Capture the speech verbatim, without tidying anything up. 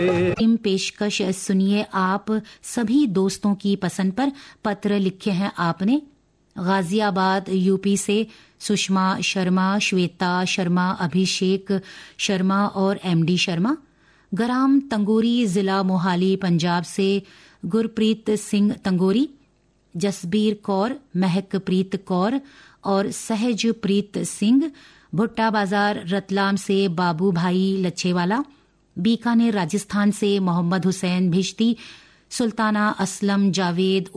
इन पेशकश सुनिए आप सभी दोस्तों की पसंद पर। पत्र लिखे हैं आपने गाजियाबाद यूपी से सुषमा शर्मा, श्वेता शर्मा, अभिषेक शर्मा और एमडी शर्मा। ग्राम तंगोरी, जिला मोहाली, पंजाब से गुरप्रीत सिंह तंगोरी, जसबीर कौर, महकप्रीत कौर और सहजप्रीत सिंह। भुट्टा बाजार रतलाम से बाबू भाई लच्छेवाला। बीकानेर राजस्थान से मोहम्मद हुसैन भिश्ती, सुल्ताना असलम, जावेद